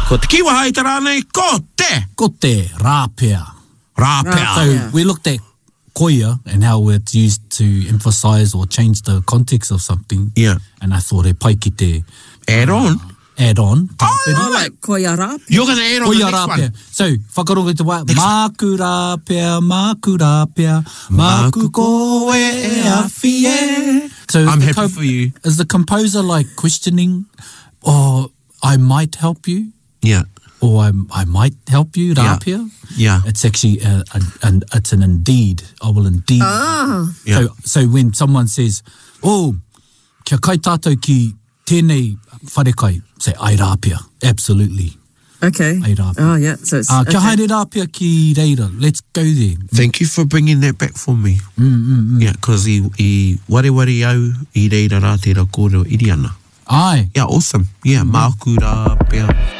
Ko te kiwa hai te rānei, ko te. Ko te rāpea. Rāpea. So we looked at koia and how it's used to emphasize or change the context of something. Yeah. And I thought e pai ki te Add on. add on. Oh, like koia rāpea. You're going to add on Koia the next rāpea. one. So, whakarongo te wā, māku rāpea, māku koe e awhi e. So I'm happy for you. Is the composer like questioning, oh, I might help you? Yeah. Or I might help you, rāpea? Yeah. It's actually it's an indeed. I will indeed. Yeah. So when someone says, oh, kia kai tātou ki tēnei wharekai, say, ai rāpea. Absolutely. Okay. Ai rāpea. Oh, yeah. So it's, Kia haere rāpea ki reira. Let's go there. Thank you for bringing that back for me. Yeah, because I wareware au I reira rā tērā kōrero iri ana. Ai. Yeah, awesome. Yeah, māku rāpea.